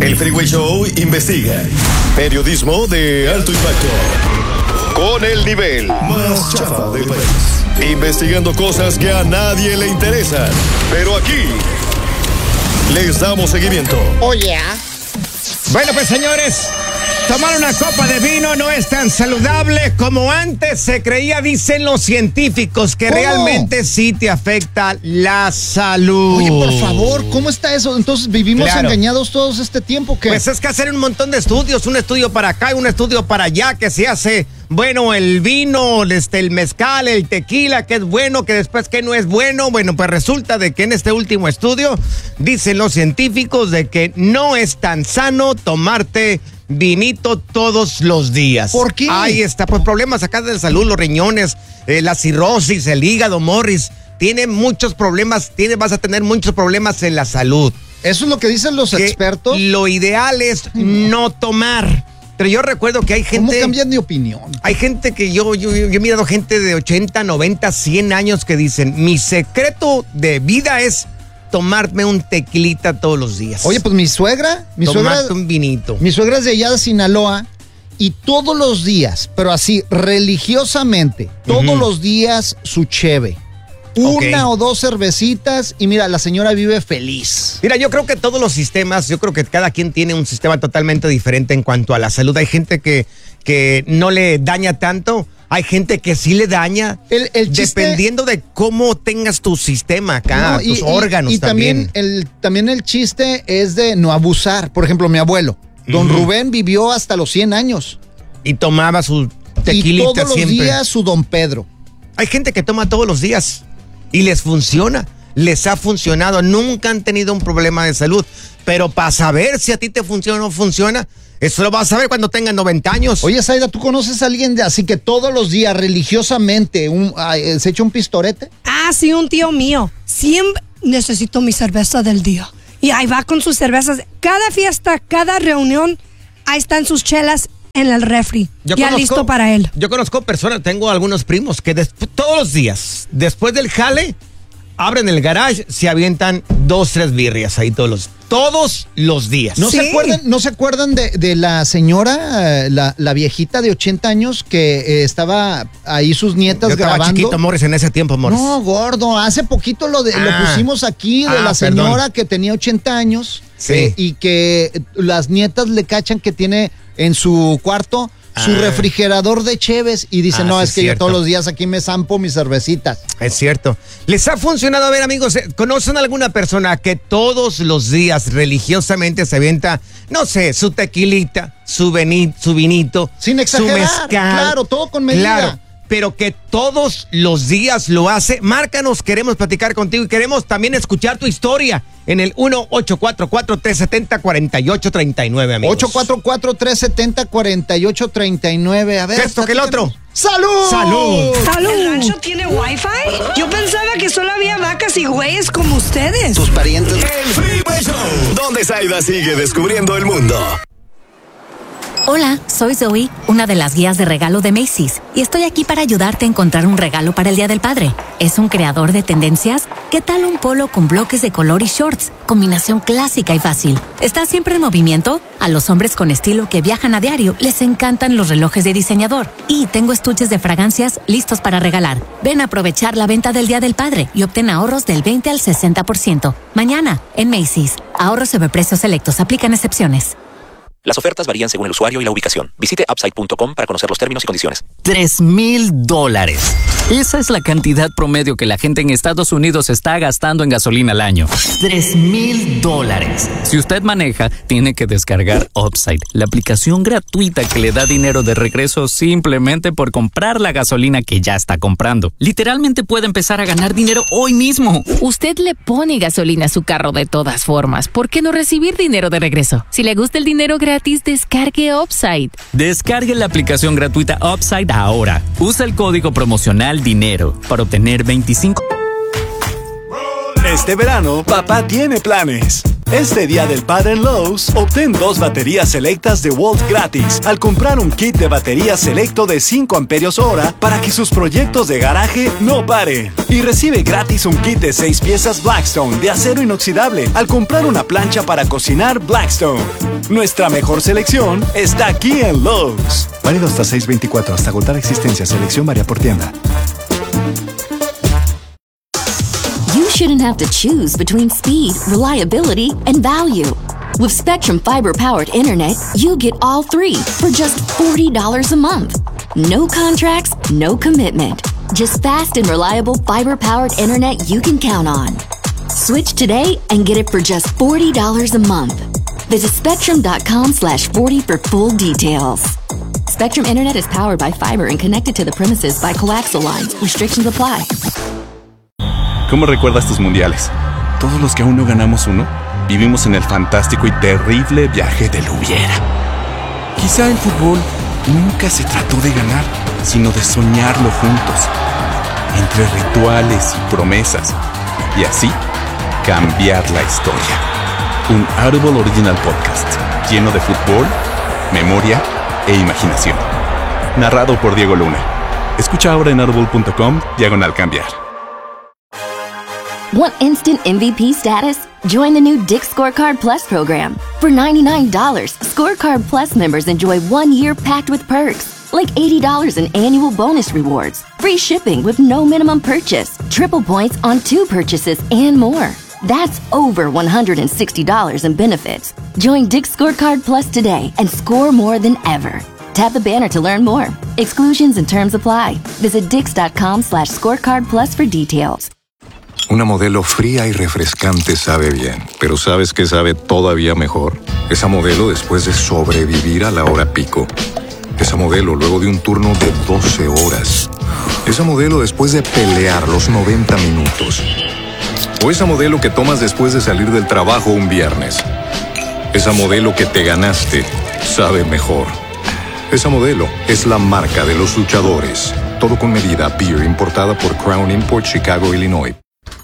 El Freeway Show investiga. Periodismo de alto impacto. Con el nivel más chafa del país. Investigando cosas que a nadie le interesan. Pero aquí les damos seguimiento. Oh, yeah. Bueno, pues señores, tomar una copa de vino no es tan saludable como antes se creía, dicen los científicos, que realmente sí te afecta la salud. Oye, por favor, ¿cómo está eso? Entonces, ¿vivimos engañados todos este tiempo? ¿Qué? Pues es que hacer un montón de estudios, un estudio para acá y un estudio para allá, que se hace, bueno, el vino, el mezcal, el tequila, que es bueno, que después que no es bueno. Bueno, pues resulta de que en este último estudio dicen los científicos de que no es tan sano tomarte vinito todos los días. ¿Por qué? Ahí está, pues problemas acá de salud, los riñones, la cirrosis, el hígado, Morris. Tiene muchos problemas, vas a tener muchos problemas en la salud. ¿Eso es lo que dicen los expertos? Lo ideal es no tomar. Pero yo recuerdo que hay gente... ¿Cómo cambian de opinión? Hay gente que yo he mirado gente de 80, 90, 100 años que dicen, mi secreto de vida es tomarme un tequilita todos los días. Oye, pues mi suegra... Tomarte un vinito. Mi suegra es de allá de Sinaloa y todos los días, pero así, religiosamente, todos los días su cheve. Una o dos cervecitas y mira, la señora vive feliz. Mira, yo creo que todos los sistemas, yo creo que cada quien tiene un sistema totalmente diferente en cuanto a la salud. Hay gente que no le daña tanto, hay gente que sí le daña, el chiste, dependiendo de cómo tengas tu sistema acá, tus órganos y también. También el chiste es de no abusar. Por ejemplo, mi abuelo, don Rubén, vivió hasta los 100 años. Y tomaba su tequilita y todos siempre. los días su don Pedro. Hay gente que toma todos los días y les funciona, les ha funcionado, nunca han tenido un problema de salud. Pero para saber si a ti te funciona o no funciona, eso lo vas a saber cuando tengan 90 años. Oye, Zaida, ¿tú conoces a alguien así que todos los días religiosamente se echa un pistorete? Ah, sí, un tío mío. Siempre necesito mi cerveza del día. Y ahí va con sus cervezas. Cada fiesta, cada reunión, ahí están sus chelas en el refri. Listo para él. Yo conozco personas, tengo algunos primos que todos los días, después del jale, abren el garage, se avientan 2, 3 birrias ahí todos los días. ¿No se acuerdan de la señora, la viejita de 80 años que estaba ahí sus nietas Yo grabando? Estaba chiquito, Morris, en ese tiempo, Morris. No, gordo, hace poquito lo pusimos aquí de la señora que tenía 80 años y que las nietas le cachan que tiene en su cuarto su refrigerador de cheves y dice, no, es que yo todos los días aquí me zampo mis cervecitas. Es cierto. ¿Les ha funcionado? A ver, amigos, ¿conocen alguna persona que todos los días religiosamente se avienta, no sé, su tequilita, su vinito, sin exagerar, su mezcal? Claro, todo con medida. Claro, pero que todos los días lo hace. Márcanos, queremos platicar contigo y queremos también escuchar tu historia en el 1-844-370-4839, amigos. 844-370-4839. A ver, esto que el otro. ¡Salud! ¡Salud! ¿El rancho tiene wifi? Yo pensaba que solo había vacas y güeyes como ustedes. Tus parientes. El Freeway Show, donde Zaida sigue descubriendo el mundo. Hola, soy Zoe, una de las guías de regalo de Macy's, y estoy aquí para ayudarte a encontrar un regalo para el Día del Padre. ¿Es un creador de tendencias? ¿Qué tal un polo con bloques de color y shorts? Combinación clásica y fácil. ¿Está siempre en movimiento? A los hombres con estilo que viajan a diario les encantan los relojes de diseñador. Y tengo estuches de fragancias listos para regalar. Ven a aprovechar la venta del Día del Padre y obtén ahorros del 20 al 60%. Mañana, en Macy's. Ahorros sobre precios selectos. Aplican excepciones. Las ofertas varían según el usuario y la ubicación. Visite Upside.com para conocer los términos y condiciones. $3,000. Esa es la cantidad promedio que la gente en Estados Unidos está gastando en gasolina al año. $3,000. Si usted maneja, tiene que descargar Upside, la aplicación gratuita que le da dinero de regreso simplemente por comprar la gasolina que ya está comprando. Literalmente puede empezar a ganar dinero hoy mismo. Usted le pone gasolina a su carro de todas formas. ¿Por qué no recibir dinero de regreso? Si le gusta el dinero gratis, descargue Upside. Descargue la aplicación gratuita Upside ahora. Usa el código promocional DINERO para obtener 25. Este verano, papá tiene planes. Este Día del Padre en Lowe's, obtén 2 baterías selectas de Walt gratis al comprar un kit de batería selecto de 5 amperios hora para que sus proyectos de garaje no paren. Y recibe gratis un kit de 6 piezas Blackstone de acero inoxidable al comprar una plancha para cocinar Blackstone. Nuestra mejor selección está aquí en Lowe's. Válido hasta 6/24, hasta agotar existencia. Selección varía por tienda. You shouldn't have to choose between speed, reliability, and value. With Spectrum Fiber-powered internet, you get all 3 for just $40 a month. No contracts, no commitment. Just fast and reliable fiber-powered internet you can count on. Switch today and get it for just $40 a month. Visit Spectrum.com/40 for full details. Spectrum Internet is powered by fiber and connected to the premises by coaxial lines. Restrictions apply. ¿Cómo recuerdas tus mundiales? Todos los que aún no ganamos uno, vivimos en el fantástico y terrible viaje del hubiera. Quizá el fútbol nunca se trató de ganar, sino de soñarlo juntos, entre rituales y promesas, y así cambiar la historia. Un Audible Original Podcast, lleno de fútbol, memoria e imaginación. Narrado por Diego Luna. Escucha ahora en audible.com/cambiar. Want instant MVP status? Join the new Dick's Scorecard Plus program. For $99, Scorecard Plus members enjoy 1 year packed with perks, like $80 in annual bonus rewards, free shipping with no minimum purchase, triple points on 2 purchases, and more. That's over $160 in benefits. Join Dick's Scorecard Plus today and score more than ever. Tap the banner to learn more. Exclusions and terms apply. Visit dix.com/scorecard plus for details. Una Modelo fría y refrescante sabe bien, pero ¿sabes qué sabe todavía mejor? Esa Modelo después de sobrevivir a la hora pico. Esa Modelo luego de un turno de 12 horas. Esa Modelo después de pelear los 90 minutos. O esa Modelo que tomas después de salir del trabajo un viernes. Esa Modelo que te ganaste sabe mejor. Esa Modelo es la marca de los luchadores. Todo con medida. Beer importada por Crown Import, Chicago, Illinois.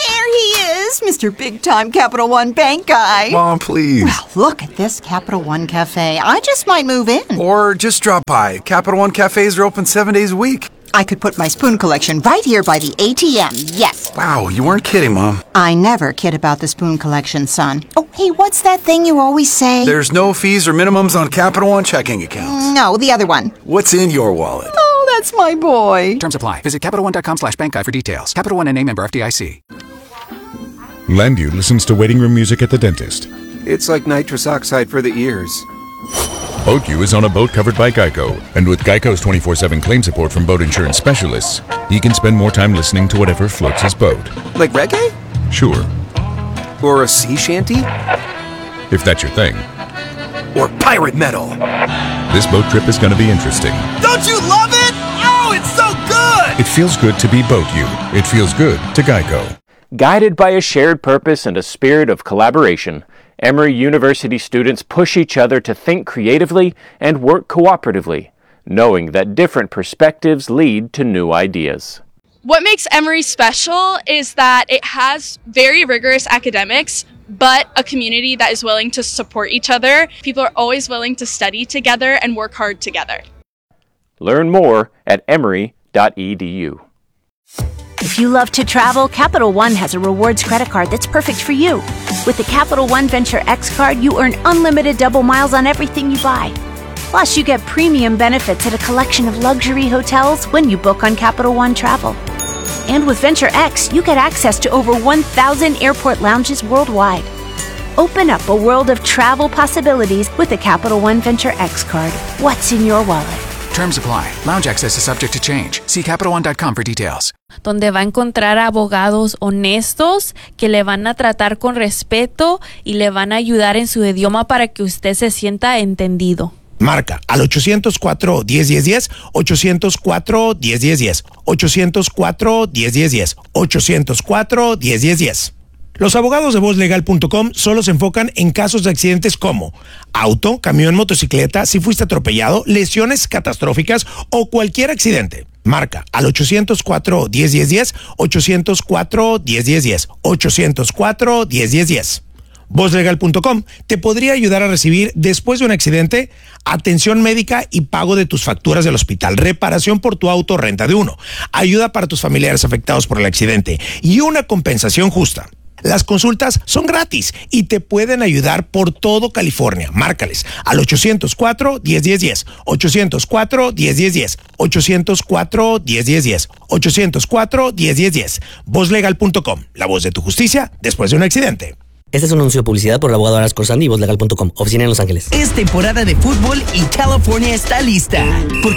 Mr. Big Time Capital One Bank guy. Mom, please. Well, look at this Capital One Cafe. I just might move in. Or just drop by. Capital One Cafes are open 7 days a week. I could put my spoon collection right here by the ATM, yes. Wow, you weren't kidding, Mom. I never kid about the spoon collection, son. Oh, hey, what's that thing you always say? There's no fees or minimums on Capital One checking accounts. No, the other one. What's in your wallet? Oh, that's my boy. Terms apply. Visit CapitalOne.com/bankguy for details. Capital One NA, member FDIC. Landu listens to waiting room music at the dentist. It's like nitrous oxide for the ears. BoatU is on a boat covered by Geico, and with Geico's 24/7 claim support from boat insurance specialists, he can spend more time listening to whatever floats his boat. Like reggae? Sure. Or a sea shanty? If that's your thing. Or pirate metal. This boat trip is going to be interesting. Don't you love it? Oh, it's so good! It feels good to be BoatU. It feels good to Geico. Guided by a shared purpose and a spirit of collaboration, Emory University students push each other to think creatively and work cooperatively, knowing that different perspectives lead to new ideas. What makes Emory special is that it has very rigorous academics, but a community that is willing to support each other. People are always willing to study together and work hard together. Learn more at emory.edu. If you love to travel, Capital One has a rewards credit card that's perfect for you. With the Capital One Venture X card, you earn unlimited double miles on everything you buy. Plus, you get premium benefits at a collection of luxury hotels when you book on Capital One Travel. And with Venture X, you get access to over 1,000 airport lounges worldwide. Open up a world of travel possibilities with the Capital One Venture X card. What's in your wallet? Terms apply. Lounge access is subject to change. See CapitalOne.com for details. Donde va a encontrar abogados honestos que le van a tratar con respeto y le van a ayudar en su idioma para que usted se sienta entendido. Marca al 804-1010-10, 804-1010-10, 804-1010-10, 804-1010-10. Los abogados de VozLegal.com solo se enfocan en casos de accidentes como auto, camión, motocicleta, si fuiste atropellado, lesiones catastróficas o cualquier accidente. Marca al 804-1010-10, 804-1010-10, 804-1010-10. VozLegal.com te podría ayudar a recibir, después de un accidente, atención médica y pago de tus facturas del hospital, reparación por tu auto o renta de uno, ayuda para tus familiares afectados por el accidente y una compensación justa. Las consultas son gratis y te pueden ayudar por todo California. Márcales al 804-1010-10, 804-1010-10, 804-1010-10, 804-1010-10. VozLegal.com, la voz de tu justicia después de un accidente. Este es un anuncio de publicidad por el abogado Arascorzandi y VozLegal.com, oficina en Los Ángeles. Es temporada de fútbol y California está lista, porque